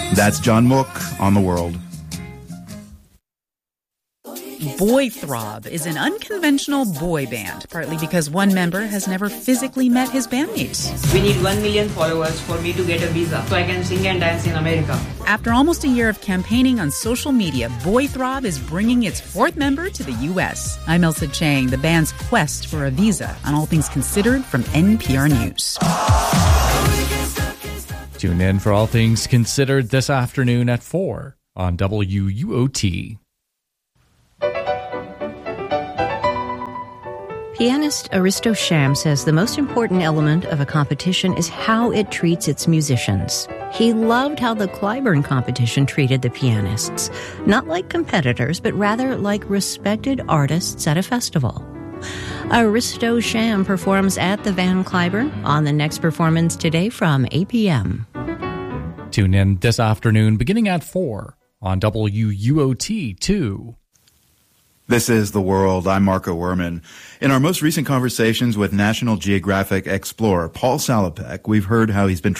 That's John Mook on The World. Boy Throb is an unconventional boy band, partly because one member has never physically met his bandmates. We need 1 million followers for me to get a visa, so I can sing and dance in America. After almost a year of campaigning on social media, Boy Throb is bringing its fourth member to the U.S. I'm Elsa Chang, the band's quest for a visa on All Things Considered from NPR News. Tune in for All Things Considered this afternoon at 4 on WUOT. Pianist Aristo Sham says the most important element of a competition is how it treats its musicians. He loved how the Clyburn competition treated the pianists, not like competitors, but rather like respected artists at a festival. Aristo Sham performs at the Van Cliburn on the next performance today from 8 p.m. Tune in this afternoon beginning at 4 on WUOT 2. This is The World. I'm Marco Werman. In our most recent conversations with National Geographic explorer Paul Salopek, we've heard how he's been